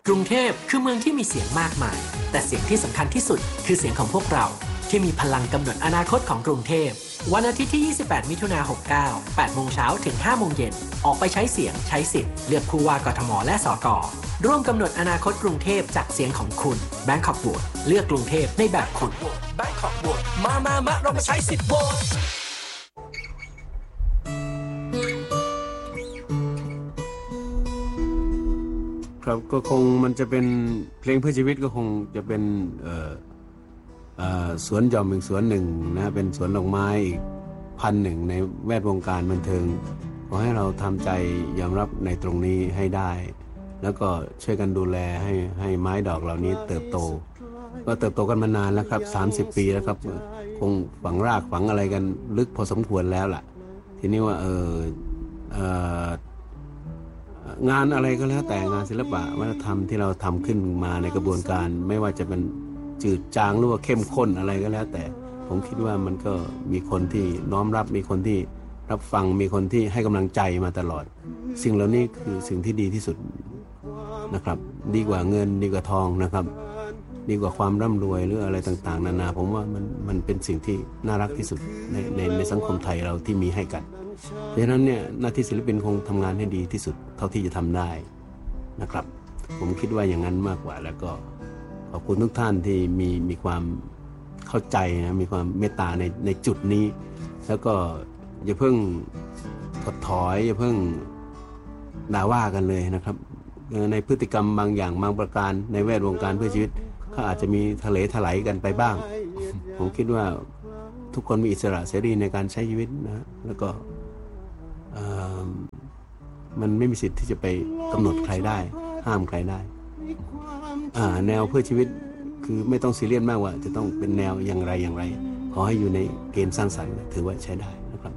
กรุงเทพคือเมืองที่มีเสียงมากมายแต่เสียงที่สำคัญที่สุดคือเสียงของพวกเราที่มีพลังกำหนดอนาคตของกรุงเทพวันอาทิตย์ที่ 28 มิถุนายน 69 8 โมงเช้าถึง 5 โมงเย็นออกไปใช้เสียงใช้สิทธิ์เลือกผู้ว่ากทมและสกร่วมกำหนดอนาคตกรุงเทพจากเสียงของคุณ Bangkok Vote เลือกกรุงเทพในแบบคุณ Bangkok Vote มาเรามาใช้สิทธิ์โหวตครับก็คงมันจะเป็นเพลงเพื่อชีวิตก็คงจะเป็นสวนหย่อมอีกสวนหนึ่งนะเป็นสวนดอกไม้อีกพันหนึ่งในแวดวงการบันเทิงขอให้เราทำใจยอมรับในตรงนี้ให้ได้แล้วก็ช่วยกันดูแลให้ไม้ดอกเหล่านี้เติบโตก็เติบโตกันมานานแล้วครับ30 ปีแล้วครับคงฝังรากฝังอะไรกันลึกพอสมควรแล้วล่ะทีนี้ว่างานอะไรก็แล้วแต่งานศิลปะวัฒนธรรมที่เราทำขึ้นมาในกระบวนการไม่ว่าจะเป็นจืดจางหรือว่าเข้มข้นอะไรก็แล้วแต่ผมคิดว่ามันก็มีคนที่น้อมรับมีคนที่รับฟังมีคนที่ให้กำลังใจมาตลอดสิ่งเหล่านี้คือสิ่งที่ดีที่สุดนะครับดีกว่าเงินดีกว่าทองนะครับดีกว่าความร่ำรวยหรืออะไรต่างๆนานาผมว่ามันเป็นสิ่งที่น่ารักที่สุดในสังคมไทยเราที่มีให้กันเพราะฉะนั้นเนี่ยหน้าที่ศิลปินคงทำงานให้ดีที่สุดเท่าที่จะทำได้นะครับผมคิดว่าอย่างนั้นมากกว่าแล้วก็ขอบคุณทุกท่านที่มีความเข้าใจนะมีความเมตตาในจุดนี้แล้วก็อย่าเพิ่งถดถอยอย่าเพิ่งด่าว่ากันเลยนะครับในพฤติกรรมบางอย่างบางประการในแวดวงการเพื่อชีวิตก็อาจจะมีทะเลถลายกันไปบ้างผมคิดว่าทุกคนมีอิสระเสรีในการใช้ชีวิตนะแล้วก็มันไม่มีสิทธิ์ที่จะไปกำหนดใครได้ห้ามใครได้แนวเพื่อชีวิตคือไม่ต้องซีเรียสมากว่าจะต้องเป็นแนวอย่างไรขอให้อยู่ในเกณฑ์สร้างสรรค์ถือว่าใช้ได้นะครับ